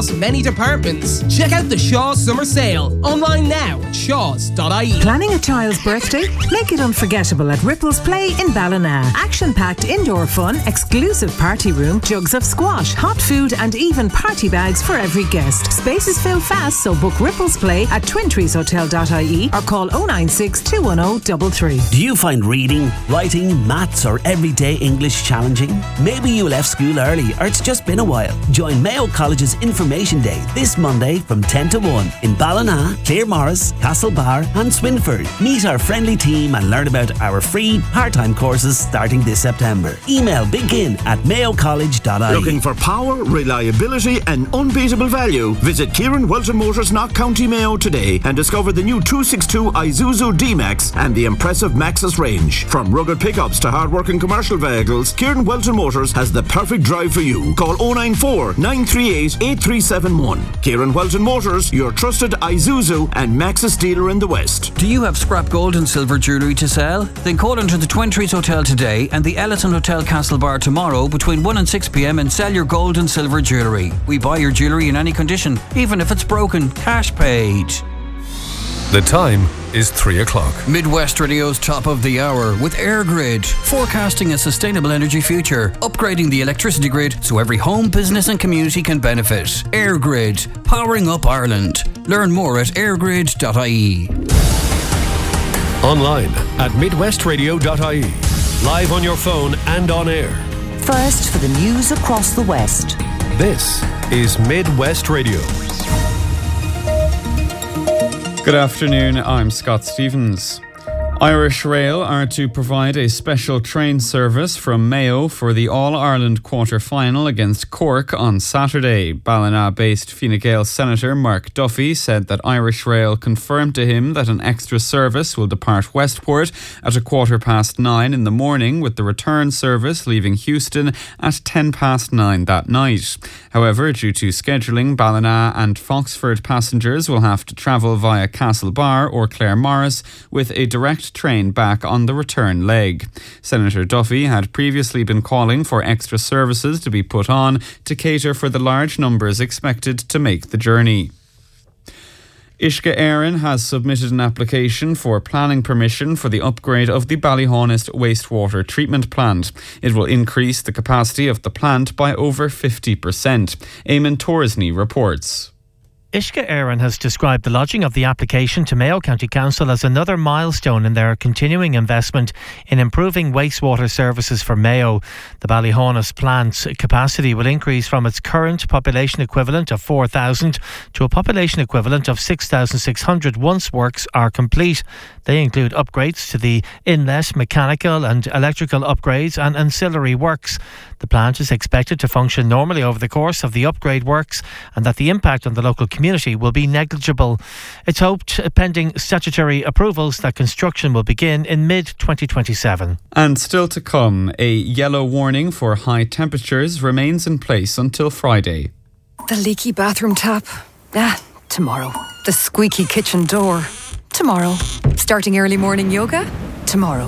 across many departments. Check out the Shaw Summer Sale online now at shaws.ie. Planning a child's birthday? Make it unforgettable at Ripples Play in Ballina. Action-packed indoor fun, exclusive party room, jugs of squash, hot food and even party bags for every guest. Spaces fill fast, so book Ripples Play at twintreeshotel.ie or call 096 210 33. Do you find reading, writing, maths or everyday English challenging? Maybe you left school early or it's just been a while. Join Mayo College's Information Day this Monday from 10 to 1 in Ballina, Claremorris, Castlebar and Swinford. Meet our friendly team and learn about our free part-time courses starting this September. Email begin@mayocollege.ie. Looking for power, reliability and unbeatable value? Visit Kieran Welton Motors, Knock County Mayo today and discover the new 262 Isuzu D-Max and the impressive Maxus range. From rugged pickups to hard-working commercial vehicles, Kieran Welton Motors has the perfect drive for you. Call 094 938 8371. Kieran Welton Motors, your trusted Isuzu and Maxus dealer in the West. Do you have scrap gold and silver jewellery to sell? Then call into the Twin Trees Hotel today and the Ellison Hotel Castlebar tomorrow between 1 and 6 p.m. and sell your gold and silver jewellery. We buy your jewellery in any condition, even if it's broken. Cash paid. The time is 3 o'clock. Midwest Radio's top of the hour with EirGrid, forecasting a sustainable energy future, upgrading the electricity grid so every home, business and community can benefit. EirGrid, powering up Ireland. Learn more at eirgrid.ie. Online at midwestradio.ie. Live on your phone and on air. First for the news across the West. This is Midwest Radio. Good afternoon, I'm Scott Stevens. Irish Rail are to provide a special train service from Mayo for the All-Ireland quarter-final against Cork on Saturday. Ballina-based Fine Gael Senator Mark Duffy said that Irish Rail confirmed to him that an extra service will depart Westport at 9:15 in the morning, with the return service leaving Houston at 9:10 that night. However, due to scheduling, Ballina and Foxford passengers will have to travel via Castlebar or Claremorris with a direct train back on the return leg. Senator Duffy had previously been calling for extra services to be put on to cater for the large numbers expected to make the journey. Uisce Éireann has submitted an application for planning permission for the upgrade of the Ballyhonest wastewater treatment plant. It will increase the capacity of the plant by over 50%. Eamon Torsney reports. Uisce Éireann has described the lodging of the application to Mayo County Council as another milestone in their continuing investment in improving wastewater services for Mayo. The Ballyhonest plant's capacity will increase from its current population equivalent of 4,000 to a population equivalent of 6,600 once works are complete. They include upgrades to the inlet, mechanical and electrical upgrades and ancillary works. The plant is expected to function normally over the course of the upgrade works and that the impact on the local community will be negligible. It's hoped, pending statutory approvals, that construction will begin in mid-2027. And still to come, a yellow warning for high temperatures remains in place until Friday. The leaky bathroom tap? Tomorrow. The squeaky kitchen door? Tomorrow. Starting early morning yoga? Tomorrow.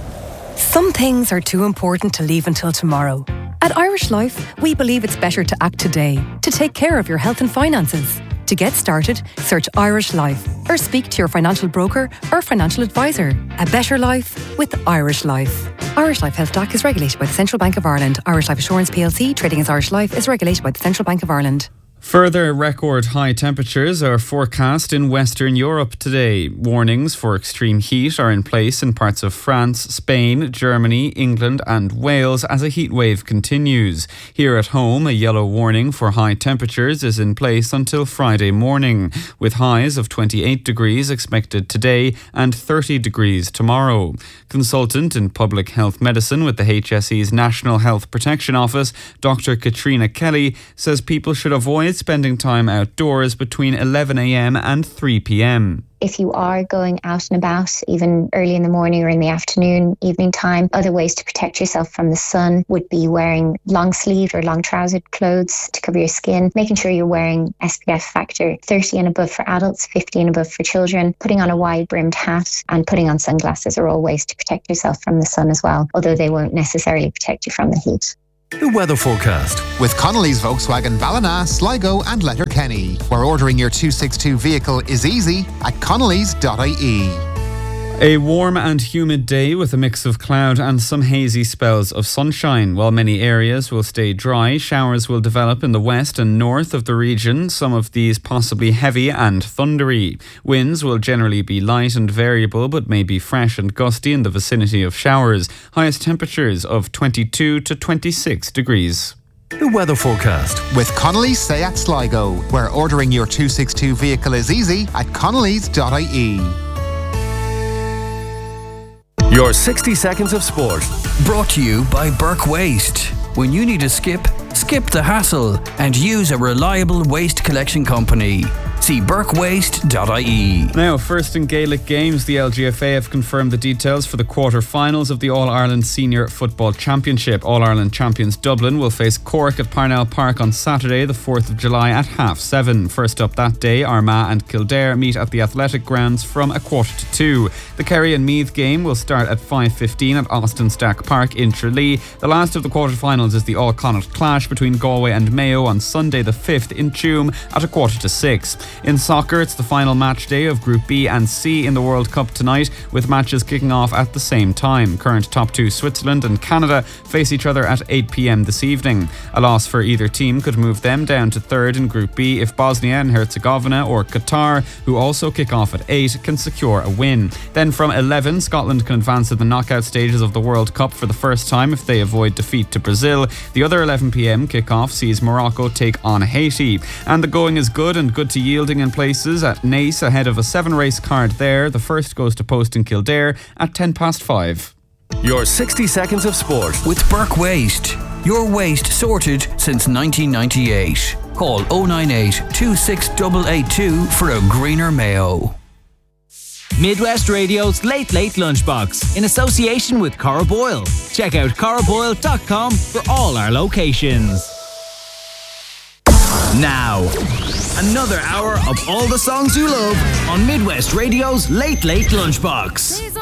Some things are too important to leave until tomorrow. At Irish Life, we believe it's better to act today, to take care of your health and finances. To get started, search Irish Life or speak to your financial broker or financial advisor. A better life with Irish Life. Irish Life Health DAC is regulated by the Central Bank of Ireland. Irish Life Assurance plc, trading as Irish Life, is regulated by the Central Bank of Ireland. Further record high temperatures are forecast in Western Europe today. Warnings for extreme heat are in place in parts of France, Spain, Germany, England and Wales as a heatwave continues. Here at home, a yellow warning for high temperatures is in place until Friday morning, with highs of 28 degrees expected today and 30 degrees tomorrow. Consultant in public health medicine with the HSE's National Health Protection Office, Dr. Katrina Kelly, says people should avoid spending time outdoors between 11 a.m. and 3 p.m. If you are going out and about, even early in the morning or in the afternoon, evening time, other ways to protect yourself from the sun would be wearing long sleeved or long trousered clothes to cover your skin, making sure you're wearing SPF factor 30 and above for adults, 50 and above for children, putting on a wide brimmed hat and putting on sunglasses are all ways to protect yourself from the sun as well, although they won't necessarily protect you from the heat. The weather forecast with Connolly's Volkswagen Ballina, Sligo and Letterkenny, where ordering your 262 vehicle is easy at connolly's.ie. A warm and humid day with a mix of cloud and some hazy spells of sunshine. While many areas will stay dry, showers will develop in the west and north of the region, some of these possibly heavy and thundery. Winds will generally be light and variable, but may be fresh and gusty in the vicinity of showers. Highest temperatures of 22 to 26 degrees. The weather forecast with Connolly's Seat Sligo, where ordering your 262 vehicle is easy at connolly's.ie. Your 60 seconds of sport. Brought to you by Burke Waste. When you need a skip the hassle and use a reliable waste collection company. See burkewaste.ie. Now, first in Gaelic games, the LGFA have confirmed the details for the quarter-finals of the All-Ireland Senior Football Championship. All-Ireland champions Dublin will face Cork at Parnell Park on Saturday, the 4th of July at 7:30. First up that day, Armagh and Kildare meet at the Athletic Grounds from 1:45. The Kerry and Meath game will start at 5:15 at Austin Stack Park in Tralee. The last of the quarter-finals is the All-Connacht clash between Galway and Mayo on Sunday the 5th in Tuam at 5:45. In soccer, it's the final match day of Group B and C in the World Cup tonight, with matches kicking off at the same time. Current top two Switzerland and Canada face each other at 8 p.m. this evening. A loss for either team could move them down to third in Group B if Bosnia and Herzegovina or Qatar, who also kick off at 8, can secure a win. Then from 11, Scotland can advance to the knockout stages of the World Cup for the first time if they avoid defeat to Brazil. The other 11 p.m. kick-off sees Morocco take on Haiti. And the going is good and good to yielding in places at Naas ahead of a 7-race card there. The first goes to Post in Kildare at 5:10. Your 60 seconds of sport with Burke Waste. Your waste sorted since 1998. Call 098 26882 for a greener Mayo. Midwest Radio's Late Late Lunchbox in association with Cora Boyle. Check out coraboyle.com for all our locations. Now, another hour of all the songs you love on Midwest Radio's Late Late Lunchbox.